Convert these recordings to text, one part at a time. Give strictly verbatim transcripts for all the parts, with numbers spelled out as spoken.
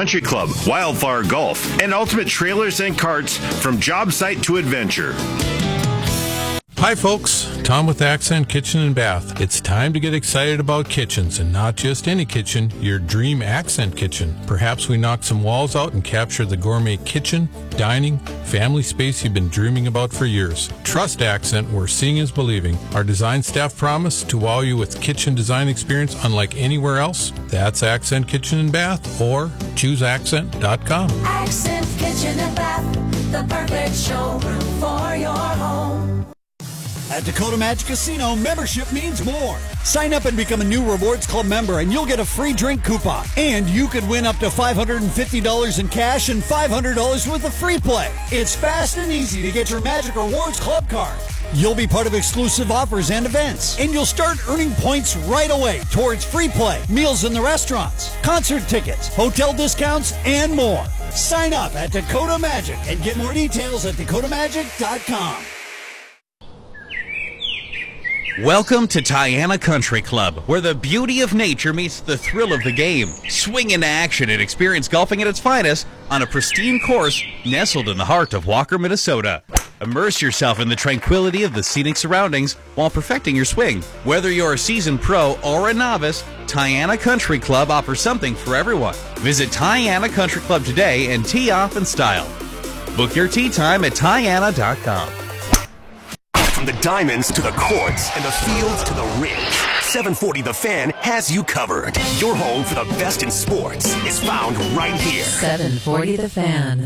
Country Club, Wildflower Golf, and Ultimate Trailers and Carts from job site to adventure. Hi folks, Tom with Accent Kitchen and Bath. It's time to get excited about kitchens, and not just any kitchen, your dream Accent kitchen. Perhaps we knock some walls out and capture the gourmet kitchen, dining, family space you've been dreaming about for years. Trust Accent, where seeing is believing. Our design staff promise to wow you with kitchen design experience unlike anywhere else. That's Accent Kitchen and Bath, or choose accent dot com. Accent Kitchen and Bath, the perfect showroom for your home. At Dakota Magic Casino, membership means more. Sign up and become a new Rewards Club member, and you'll get a free drink coupon. And you could win up to five hundred fifty dollars in cash and five hundred dollars worth of free play. It's fast and easy to get your Magic Rewards Club card. You'll be part of exclusive offers and events, and you'll start earning points right away towards free play, meals in the restaurants, concert tickets, hotel discounts, and more. Sign up at Dakota Magic and get more details at dakota magic dot com. Welcome to Tiana Country Club, where the beauty of nature meets the thrill of the game. Swing into action and experience golfing at its finest on a pristine course nestled in the heart of Walker, Minnesota. Immerse yourself in the tranquility of the scenic surroundings while perfecting your swing. Whether you're a seasoned pro or a novice, Tiana Country Club offers something for everyone. Visit Tiana Country Club today and tee off in style. Book your tee time at tiana dot com. From the diamonds to the courts and the fields to the ridge, seven forty The Fan has you covered. Your home for the best in sports is found right here. seven forty The Fan.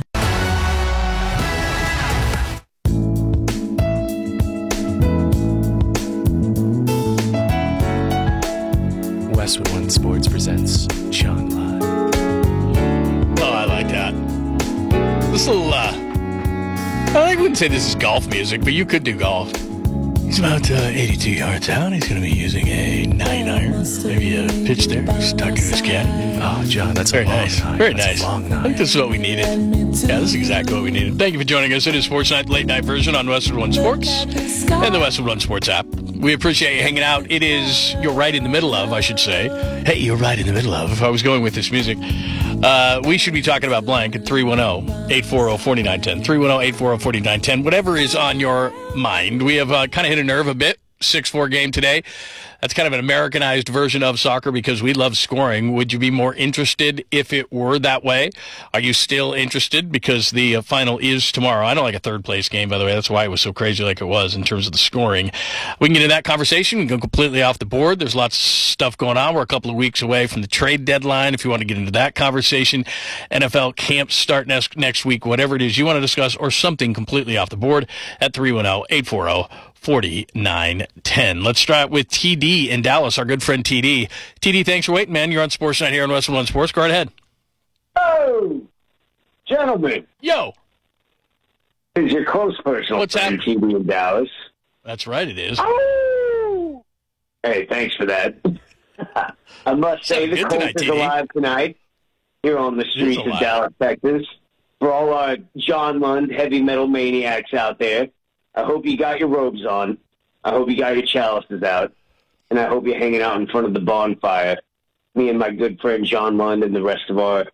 Westwood One Sports presents Sean Live. Oh, I like that. This little, uh, I wouldn't say this is golf music, but you could do golf. He's about uh, eighty-two yards out. He's going to be using a nine iron, maybe a pitch there, stuck in his caddy. Oh, John, that's very a long nice. nine. Very that's nice. A long I nine. think this is what we needed. Yeah, this is exactly what we needed. Thank you for joining us. It is Sports Night, late night version on Westwood One Sports and the Westwood One Sports app. We appreciate you hanging out. It is, you're right in the middle of, I should say. Hey, you're right in the middle of, if I was going with this music. Uh, we should be talking about blank at three one zero, eight four zero, four nine one zero. three one zero, eight four zero, four nine one zero. Whatever is on your mind. We have uh, kind of hit a nerve a bit. six four game today. That's kind of an Americanized version of soccer because we love scoring. Would you be more interested if it were that way? Are you still interested? Because the uh, final is tomorrow. I don't like a third place game, by the way. That's why it was so crazy like it was in terms of the scoring. We can get into that conversation. We can go completely off the board. There's lots of stuff going on. We're a couple of weeks away from the trade deadline. If you want to get into that conversation, N F L camps start next, next week, whatever it is you want to discuss, or something completely off the board at three one zero, eight four zero, four nine one zero. Let's start with T D in Dallas, our good friend T D. T D, thanks for waiting, man. You're on Sports Night here on Westwood One Sports. Go right ahead. Oh, gentlemen. Yo. This is your close personal What's friend, T D in Dallas. That's right, it is. Oh! Hey, thanks for that. I must say, the good Colts tonight, is T D. alive tonight here on the streets of alive. Dallas, Texas. For all our John Lund heavy metal maniacs out there, I hope you got your robes on. I hope you got your chalices out. And I hope you're hanging out in front of the bonfire. Me and my good friend John Lund and the rest of our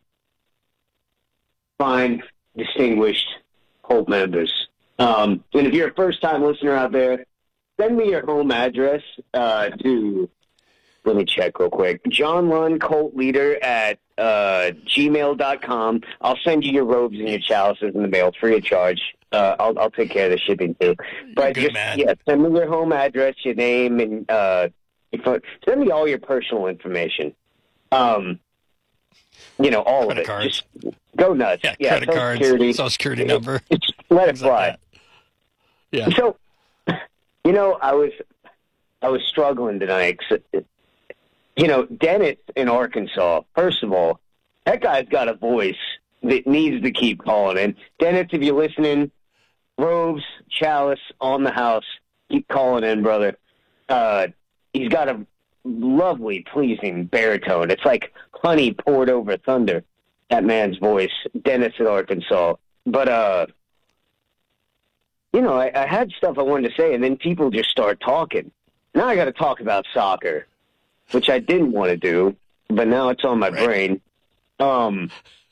fine, distinguished Hope members. Um, and if you're a first-time listener out there, send me your home address uh, to, let me check real quick, John Lund, Colt Leader at uh, gmail dot com. I'll send you your robes and your chalices in the mail free of charge. Uh, I'll, I'll take care of the shipping too. But good, just, man. yeah, send me your home address, your name, and uh, your phone. Send me all your personal information. Um, you know, all Credit of it. cards. Just go nuts. Yeah, Yeah, credit Social cards, Security. social security number. It's, let it Things like fly. that. Yeah. So, you know, I was I was struggling tonight. 'Cause, you know, Dennis in Arkansas, first of all, that guy's got a voice that needs to keep calling in. Dennis, if you're listening, robes, chalice, on the house, keep calling in, brother. Uh, he's got a lovely, pleasing baritone. It's like honey poured over thunder, that man's voice. Dennis in Arkansas. But, uh, you know, I, I had stuff I wanted to say, and then people just start talking. Now I got to talk about soccer, which I didn't want to do, but now it's on my Right. brain. Um,